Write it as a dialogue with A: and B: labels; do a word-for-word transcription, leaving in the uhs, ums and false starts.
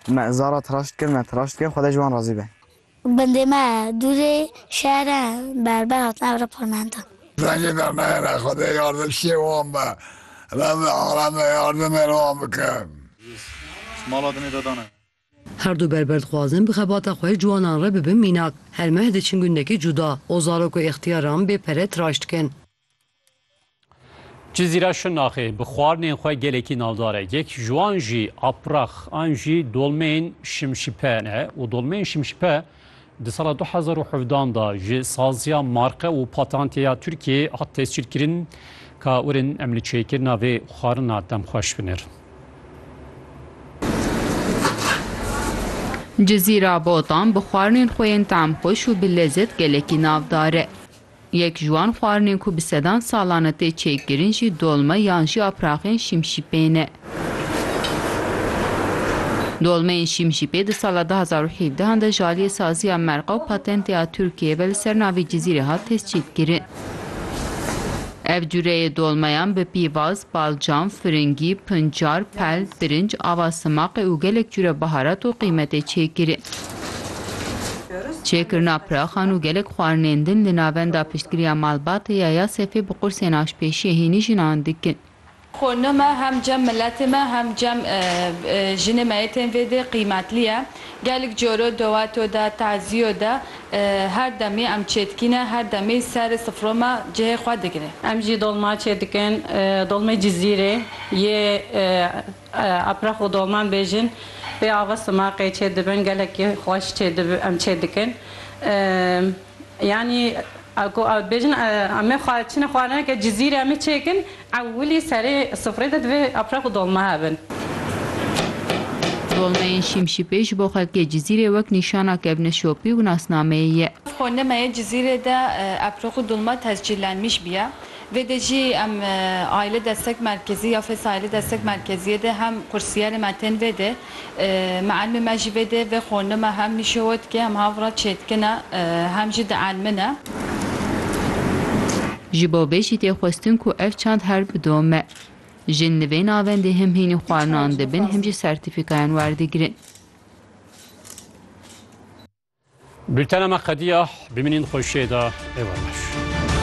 A: me zara tıraş dikin me tıraş dikin xwedê ji wan razî be.
B: Bendê me dûrê şehre berber hatin evre parmenta.
C: Zengî dernehere xwedê yardım şî wan be. Revê aleme yardımê wan bike.
D: Mala dinê dadane.
E: Her du berber dixwazin bi xebata xwe ciwanan re bibin mînak. Her meh diçin gundekî cuda. O zarok û ixtiyaran bê pere tıraş dikin.
F: Cizîra Şirnexê bi xwarinên xwe gelekî navdar e. Yek ji wan jî aprax an jî dolmeyên şimşîpe ne û dolmeyên şimşîpe di sala du hezar û hevdan da ji saziya marka û patantiya Tirkiyeyê hat tescîlkirin ka urên em li çêkirina vê xwarina dem xweş binêr.
G: Cizîra Botan bi xwarinên xwe yên temxweş û bi lezet gelekî navdar e. Yek ji wan xwarinên ku bi sedan salan tê çêkirin jî dolma yan jî apraxên şimşîpê ne. Dolmeyên şimşîpê di sala du hezar û hevdehan de ji aliyê saziya merqa û patentiya Tirkiyeyê ve li ser navê Cizîrê hat tescîlkirin. Ev cüreyê dolmayan bi pîvaz, balcam, firingî, pincar, pel, pirinc, ava simaqê û gelek cüre baharat û qîmetê çêkirin. Çêkirina piraxan û gelek xwarinên din li navenda piştgiriya malbatê ya ya sefê bi qursên aşpêşiyê hînî jinan dikin.
H: Xwe me hem cem milletê me hem cem jinê me tên vê de qîmetli ye. Gelek coro dowato da taziyo da her demê em çêdikîne her demê serê sifro me cihê xwe digire.
I: Em jî dolma çêdikin, dolmê Cizîrê yê aprax û dolman bêjin vê ava simaqê çêdibin gelekî xweş çêdibin em çêdikin. Yani bêjin em ê çine xwarineke Cizîrê em ê çêkin ewilî serê sifrê de divê aprax û dolma hebin.
G: Dolmeyên şimşîpê ji bo xelkê Cizîrê wek nîşana kevneşopî û nasnameyê ye.
H: Xwendemeye Cizîrê'de aprax û dolma tescillenmiş biye. Ve de jî em aile destek merkezi ya Fes aile destek merkeziye de hem kursiyerê me tên vê de meelmê me jî vê de ve xwendeme hem nîşewet ke hem havra çêdikine hem jî di elmine.
G: Ji bo vê jî tê xwestin ku ev çand her bi dome. Jin li vê navendê hem hînî xwarinan dibin hem jî sertîfikayan werdigirin.
F: Bültena me qediya bimînin xweşiyê da êvaş.